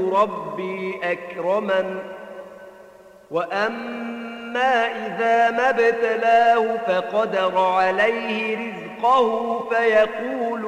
ربي أكرمن وأما إذا ما ابتلاه فقدر عليه رزقه فيقول